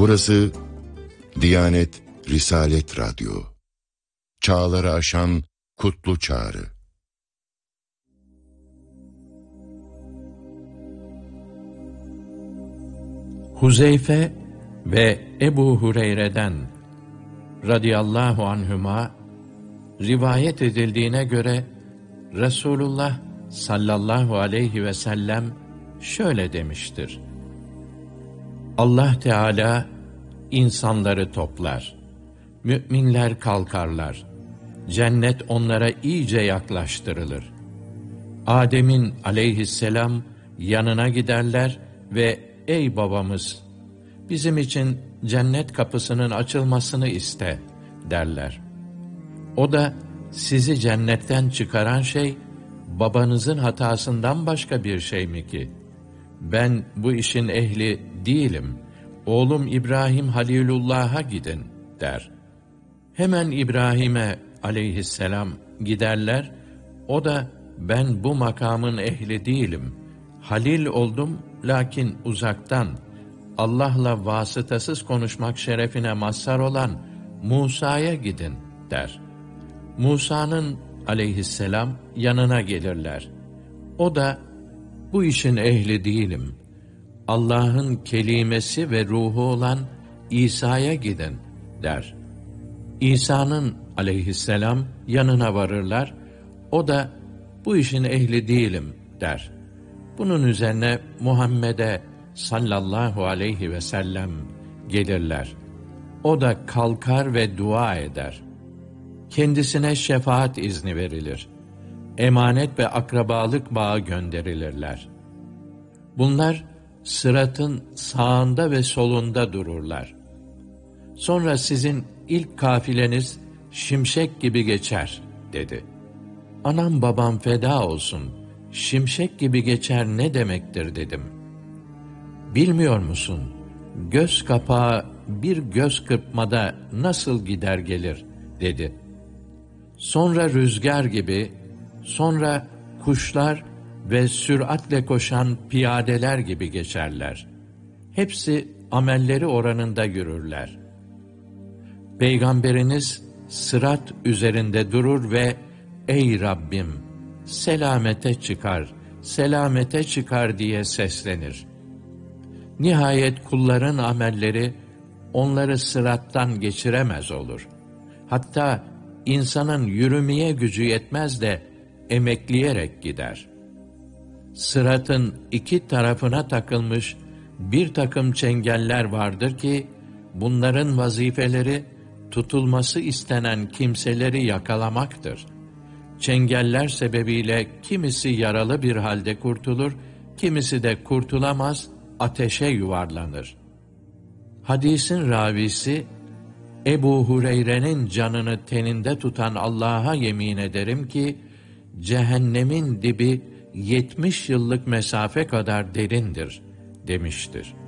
Burası Diyanet Risalet Radyo. Çağları aşan kutlu çağrı. Huzeyfe ve Ebu Hureyre'den radıyallahu anhüma rivayet edildiğine göre Resulullah sallallahu aleyhi ve sellem şöyle demiştir: Allah Teala insanları toplar, müminler kalkarlar, cennet onlara iyice yaklaştırılır. Adem'in aleyhisselam yanına giderler ve ey babamız, bizim için cennet kapısının açılmasını iste derler. O da sizi cennetten çıkaran şey babanızın hatasından başka bir şey mi ki? Ben bu işin ehli değilim. Oğlum İbrahim Halilullah'a gidin der. Hemen İbrahim'e aleyhisselam giderler. O da ben bu makamın ehli değilim. Halil oldum lakin uzaktan. Allah'la vasıtasız konuşmak şerefine mazhar olan Musa'ya gidin der. Musa'nın aleyhisselam yanına gelirler. O da bu işin ehli değilim. Allah'ın kelimesi ve ruhu olan İsa'ya gidin der. İsa'nın aleyhisselam yanına varırlar. O da bu işin ehli değilim der. Bunun üzerine Muhammed'e sallallahu aleyhi ve sellem gelirler. O da kalkar ve dua eder. Kendisine şefaat izni verilir. Emanet ve akrabalık bağı gönderilirler. Bunlar sıratın sağında ve solunda dururlar. Sonra sizin ilk kafileniz şimşek gibi geçer dedi. Anam babam feda olsun, şimşek gibi geçer ne demektir dedim. Bilmiyor musun, göz kapağı bir göz kırpmada nasıl gider gelir dedi. Sonra rüzgar gibi, sonra kuşlar ve süratle koşan piyadeler gibi geçerler. Hepsi amelleri oranında yürürler. Peygamberiniz sırat üzerinde durur ve ey Rabbim selamete çıkar, selamete çıkar diye seslenir. Nihayet kulların amelleri onları sırattan geçiremez olur. Hatta insanın yürümeye gücü yetmez de emekleyerek gider. Sıratın iki tarafına takılmış bir takım çengeller vardır ki, bunların vazifeleri tutulması istenen kimseleri yakalamaktır. Çengeller sebebiyle kimisi yaralı bir halde kurtulur, kimisi de kurtulamaz, ateşe yuvarlanır. Hadisin ravisi, Ebu Hureyre'nin canını teninde tutan Allah'a yemin ederim ki, cehennemin dibi 70 yıllık mesafe kadar derindir demiştir.